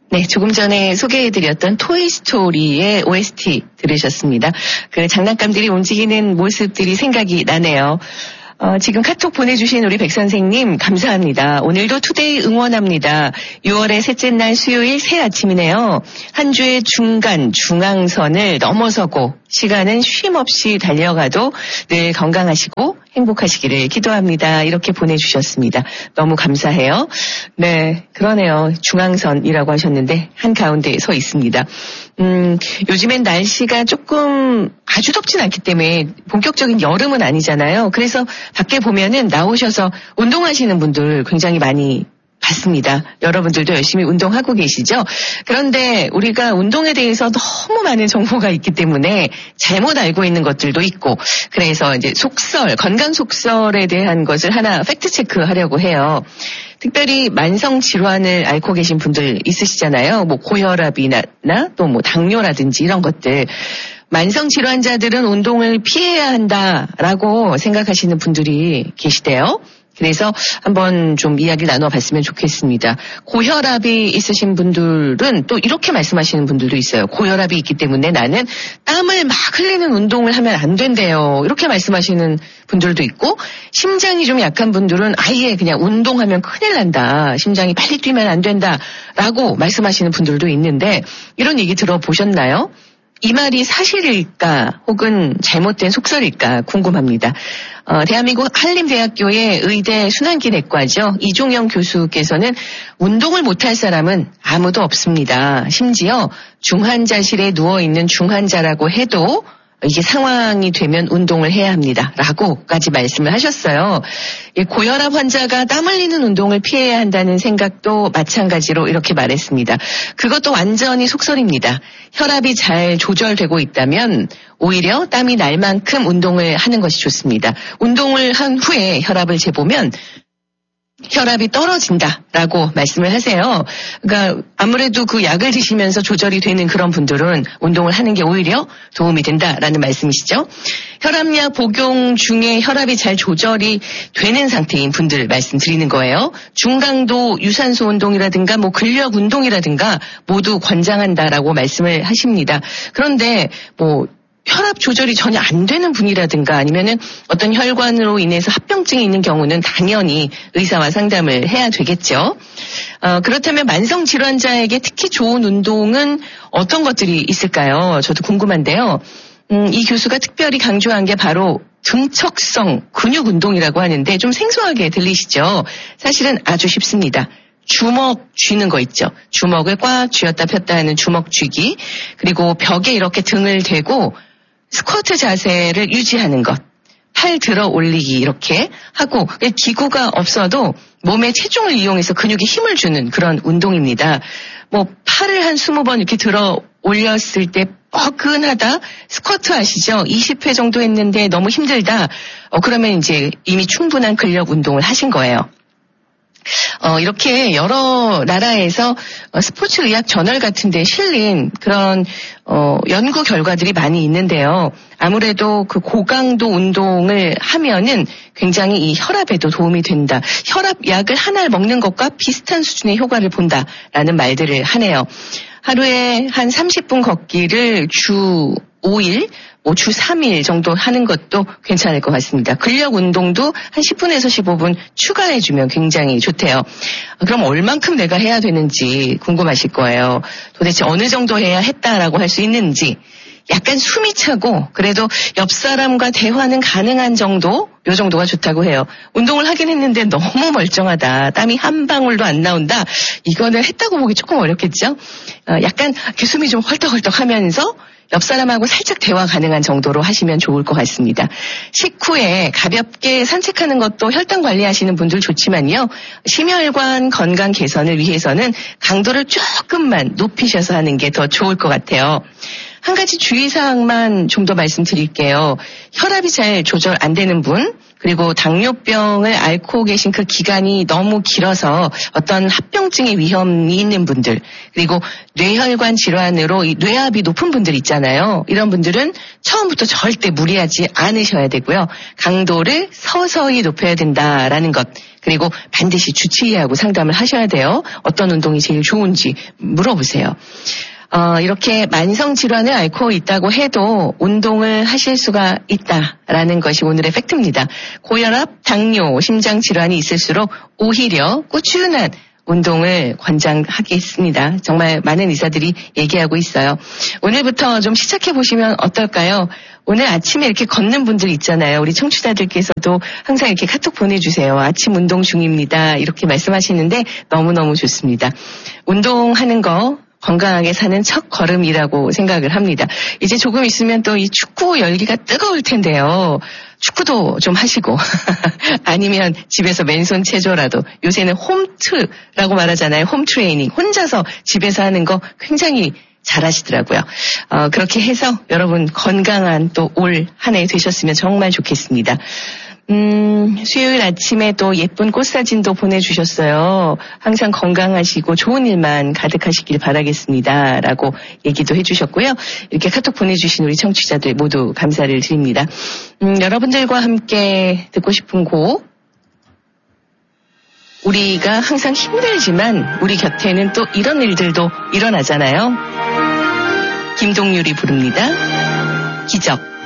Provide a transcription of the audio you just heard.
네, 조금 전에 소개해드렸던 토이스토리의 OST 들으셨습니다. 그 장난감들이 움직이는 모습들이 생각이 나네요. 지금 카톡 보내주신 우리 백 선생님 감사합니다. 오늘도 투데이 응원합니다. 6월의 셋째 날 수요일 새 아침이네요. 한 주의 중간 중앙선을 넘어서고 시간은 쉼없이 달려가도 늘 건강하시고 행복하시기를 기도합니다. 이렇게 보내주셨습니다. 너무 감사해요. 네, 그러네요. 중앙선이라고 하셨는데 한가운데 서 있습니다. 요즘엔 날씨가 조금 아주 덥진 않기 때문에 본격적인 여름은 아니잖아요. 그래서 밖에 보면은 나오셔서 운동하시는 분들 굉장히 많이 봤습니다. 여러분들도 열심히 운동하고 계시죠? 그런데 우리가 운동에 대해서 너무 많은 정보가 있기 때문에 잘못 알고 있는 것들도 있고, 그래서 이제 속설, 건강 속설에 대한 것을 하나 팩트 체크하려고 해요. 특별히 만성 질환을 앓고 계신 분들 있으시잖아요. 뭐 고혈압이나 또 뭐 당뇨라든지 이런 것들. 만성 질환자들은 운동을 피해야 한다라고 생각하시는 분들이 계시대요. 그래서 한번 좀 이야기를 나눠봤으면 좋겠습니다. 고혈압이 있으신 분들은 또 이렇게 말씀하시는 분들도 있어요. 고혈압이 있기 때문에 나는 땀을 막 흘리는 운동을 하면 안 된대요. 이렇게 말씀하시는 분들도 있고, 심장이 좀 약한 분들은 아예 그냥 운동하면 큰일 난다. 심장이 빨리 뛰면 안 된다라고 말씀하시는 분들도 있는데, 이런 얘기 들어보셨나요? 이 말이 사실일까 혹은 잘못된 속설일까 궁금합니다. 대한민국 한림대학교의 의대 순환기내과죠. 이종영 교수께서는 운동을 못할 사람은 아무도 없습니다. 심지어 중환자실에 누워있는 중환자라고 해도 이게 상황이 되면 운동을 해야 합니다. 라고까지 말씀을 하셨어요. 고혈압 환자가 땀 흘리는 운동을 피해야 한다는 생각도 마찬가지로 이렇게 말했습니다. 그것도 완전히 속설입니다. 혈압이 잘 조절되고 있다면 오히려 땀이 날 만큼 운동을 하는 것이 좋습니다. 운동을 한 후에 혈압을 재보면 혈압이 떨어진다라고 말씀을 하세요. 그러니까 아무래도 그 약을 드시면서 조절이 되는 그런 분들은 운동을 하는 게 오히려 도움이 된다라는 말씀이시죠. 혈압약 복용 중에 혈압이 잘 조절이 되는 상태인 분들 말씀드리는 거예요. 중강도 유산소 운동이라든가 뭐 근력 운동이라든가 모두 권장한다라고 말씀을 하십니다. 그런데 뭐 혈압 조절이 전혀 안 되는 분이라든가 아니면은 어떤 혈관으로 인해서 합병증이 있는 경우는 당연히 의사와 상담을 해야 되겠죠. 그렇다면 만성 질환자에게 특히 좋은 운동은 어떤 것들이 있을까요? 저도 궁금한데요. 이 교수가 특별히 강조한 게 바로 등척성 근육 운동이라고 하는데 좀 생소하게 들리시죠? 사실은 아주 쉽습니다. 주먹 쥐는 거 있죠. 주먹을 꽉 쥐었다 폈다 하는 주먹 쥐기, 그리고 벽에 이렇게 등을 대고 스쿼트 자세를 유지하는 것, 팔 들어 올리기 이렇게 하고, 기구가 없어도 몸의 체중을 이용해서 근육에 힘을 주는 그런 운동입니다. 뭐 팔을 한 20번 이렇게 들어 올렸을 때 뻐근하다, 스쿼트 아시죠? 20회 정도 했는데 너무 힘들다, 그러면 이제 이미 충분한 근력 운동을 하신 거예요. 이렇게 여러 나라에서 스포츠 의학 저널 같은 데 실린 그런 연구 결과들이 많이 있는데요. 아무래도 그 고강도 운동을 하면은 굉장히 이 혈압에도 도움이 된다. 혈압약을 하나를 먹는 것과 비슷한 수준의 효과를 본다라는 말들을 하네요. 하루에 한 30분 걷기를 주 5일, 주 3일 정도 하는 것도 괜찮을 것 같습니다. 근력 운동도 한 10분에서 15분 추가해주면 굉장히 좋대요. 그럼 얼만큼 내가 해야 되는지 궁금하실 거예요. 도대체 어느 정도 해야 했다라고 할 수 있는지, 약간 숨이 차고 그래도 옆 사람과 대화는 가능한 정도, 요 정도가 좋다고 해요. 운동을 하긴 했는데 너무 멀쩡하다, 땀이 한 방울도 안 나온다, 이거는 했다고 보기 조금 어렵겠죠. 약간 숨이 좀 헐떡헐떡 하면서 옆 사람하고 살짝 대화 가능한 정도로 하시면 좋을 것 같습니다. 식후에 가볍게 산책하는 것도 혈당 관리하시는 분들 좋지만요. 심혈관 건강 개선을 위해서는 강도를 조금만 높이셔서 하는 게 더 좋을 것 같아요. 한 가지 주의사항만 좀 더 말씀드릴게요. 혈압이 잘 조절 안 되는 분, 그리고 당뇨병을 앓고 계신 그 기간이 너무 길어서 어떤 합병증의 위험이 있는 분들, 그리고 뇌혈관 질환으로 이 뇌압이 높은 분들 있잖아요. 이런 분들은 처음부터 절대 무리하지 않으셔야 되고요. 강도를 서서히 높여야 된다라는 것. 그리고 반드시 주치의하고 상담을 하셔야 돼요. 어떤 운동이 제일 좋은지 물어보세요. 이렇게 만성 질환을 앓고 있다고 해도 운동을 하실 수가 있다라는 것이 오늘의 팩트입니다. 고혈압, 당뇨, 심장 질환이 있을수록 오히려 꾸준한 운동을 권장하겠습니다. 정말 많은 의사들이 얘기하고 있어요. 오늘부터 좀 시작해 보시면 어떨까요? 오늘 아침에 이렇게 걷는 분들 있잖아요. 우리 청취자들께서도 항상 이렇게 카톡 보내주세요. 아침 운동 중입니다. 이렇게 말씀하시는데 너무너무 좋습니다. 운동하는 거 건강하게 사는 첫 걸음이라고 생각을 합니다. 이제 조금 있으면 또 이 축구 열기가 뜨거울 텐데요. 축구도 좀 하시고 아니면 집에서 맨손 체조라도, 요새는 홈트라고 말하잖아요. 홈 트레이닝, 혼자서 집에서 하는 거 굉장히 잘하시더라고요. 그렇게 해서 여러분 건강한 또 올 한 해 되셨으면 정말 좋겠습니다. 수요일 아침에 또 예쁜 꽃사진도 보내주셨어요. 항상 건강하시고 좋은 일만 가득하시길 바라겠습니다. 라고 얘기도 해주셨고요. 이렇게 카톡 보내주신 우리 청취자들 모두 감사를 드립니다. 여러분들과 함께 듣고 싶은 곡, 우리가 항상 힘들지만 우리 곁에는 또 이런 일들도 일어나잖아요. 김동률이 부릅니다. 기적.